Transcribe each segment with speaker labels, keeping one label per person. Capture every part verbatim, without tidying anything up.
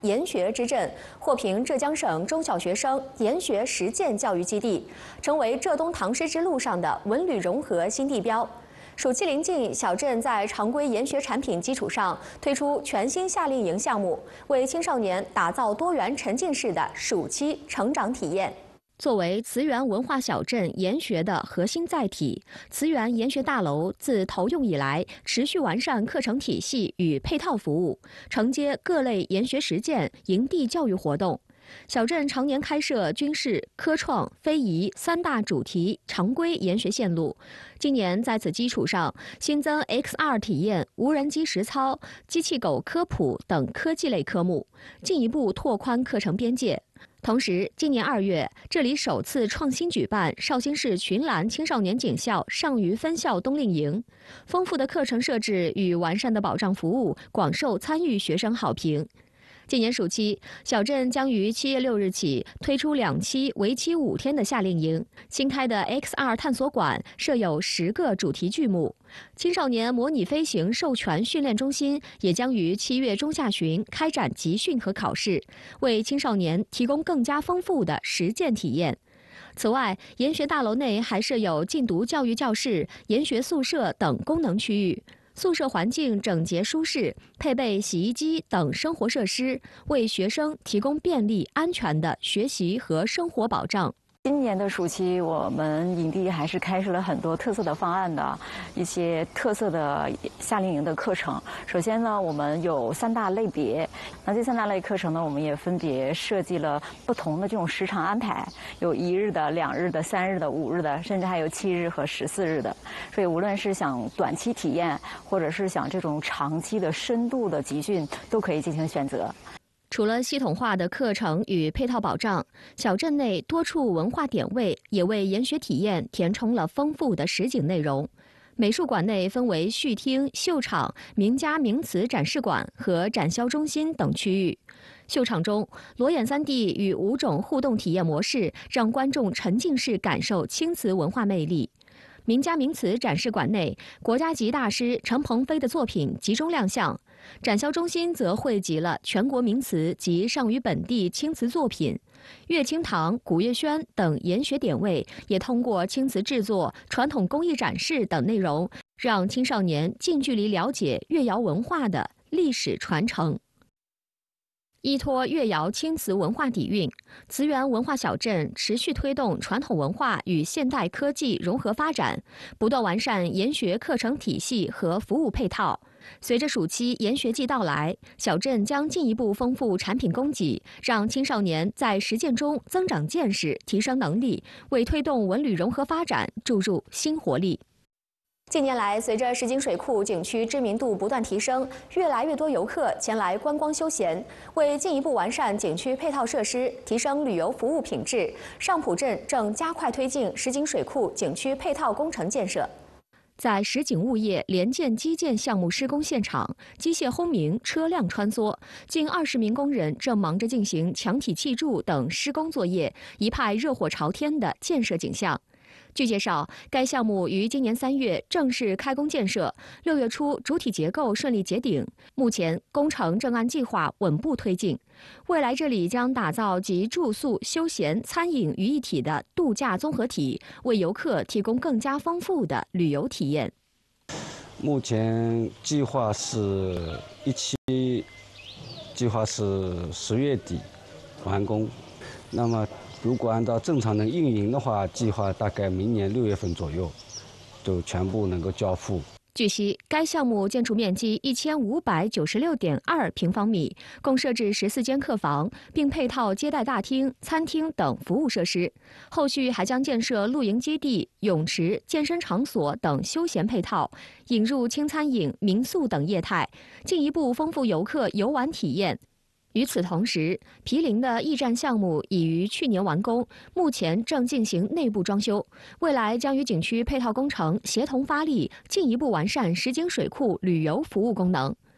Speaker 1: 研学之镇获评浙江省中小学生研学实践教育基地，成为浙东唐诗之路上的文旅融合新地标。暑期临近，小镇在常规研学产品基础上推出全新夏令营项目，为青少年打造多元沉浸式的暑期成长体验。 作为慈源文化小镇研学的核心载体，慈源研学大楼自投用以来，持续完善课程体系与配套服务，承接各类研学实践、营地教育活动。小镇常年开设军事、科创、非遗三大主题常规研学线路。今年在此基础上，新增 X R 体验、无人机实操、机器狗科普等科技类科目，进一步拓宽课程边界。 同时，今年二月，这里首次创新举办绍兴市群蓝青少年警校上虞分校冬令营，丰富的课程设置与完善的保障服务广受参与学生好评。今年暑期，小镇将于七月六日起推出两期为期五天的夏令营。新开的 X R 探索馆设有十个主题剧目，青少年模拟飞行授权训练中心也将于七月中下旬开展集训和考试，为青少年提供更加丰富的实践体验。 此外，研学大楼内还设有禁毒教育教室、研学宿舍等功能区域。 宿舍环境整洁舒适，配备洗衣机等生活设施，为学生提供便利、安全的学习和生活保障。
Speaker 2: 今年的暑期，我们营地还是开设了很多特色的方案的一些特色的夏令营的课程。首先呢，我们有三大类别，那这三大类课程呢，我们也分别设计了不同的这种时长安排，有一日的、两日的、三日的、五日的，甚至还有七日和十四日的。所以，无论是想短期体验，或者是想这种长期的深度的集训，都可以进行选择。
Speaker 1: 除了系统化的课程与配套保障，小镇内多处文化点位也为研学体验填充了丰富的实景内容。美术馆内分为序厅、秀场、名家名词展示馆和展销中心等区域。秀场中，裸眼 三 D 与五种互动体验模式，让观众沉浸式感受青瓷文化魅力。 名家名词展示馆内，国家级大师陈鹏飞的作品集中亮相；展销中心则汇集了全国名词及上虞本地青瓷作品。乐清堂、古乐轩等研学点位也通过青瓷制作、传统工艺展示等内容，让青少年近距离了解越窑文化的历史传承。 依托越窑青瓷文化底蕴，慈源文化小镇持续推动传统文化与现代科技融合发展，不断完善研学课程体系和服务配套。随着暑期研学季到来，小镇将进一步丰富产品供给，让青少年在实践中增长见识、提升能力，为推动文旅融合发展注入新活力。 近年来，随着石井水库景区知名度不断提升，越来越多游客前来观光休闲。为进一步完善景区配套设施，提升旅游服务品质，上浦镇正加快推进石井水库景区配套工程建设。在石井物业联建基建项目施工现场，机械轰鸣，车辆穿梭，近二十名工人正忙着进行墙体砌筑等施工作业，一派热火朝天的建设景象。 据介绍，该项目于今年三月正式开工建设，六月初主体结构顺利结顶。目前工程正按计划稳步推进。未来这里将打造集住宿、休闲、餐饮于一体的度假综合体，为游客提供更加丰富的旅游体验。
Speaker 3: 目前计划是一期，计划是十月底完工，那么。 如果按照正常的运营的话，计划大概明年六月份左右，就全部能够交付。
Speaker 1: 据悉，该项目建筑面积一千五百九十六点二平方米，共设置十四间客房，并配套接待大厅、餐厅等服务设施。后续还将建设露营基地、泳池、健身场所等休闲配套，引入轻餐饮、民宿等业态，进一步丰富游客游玩体验。 与此同时，毗邻的驿站项目已于去年完工，目前正进行内部装修。未来将与景区配套工程协同发力，进一步完善石井水库旅游服务功能。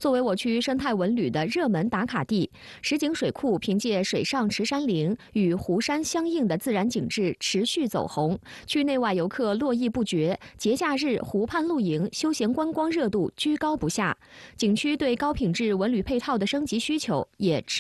Speaker 1: 作为我区生态文旅的热门打卡地，石井水库凭借水上池山林与湖山相应的自然景致持续走红，区内外游客络绎不绝，节假日湖畔露营、休闲观光热度居高不下。景区对高品质文旅配套的升级需求也持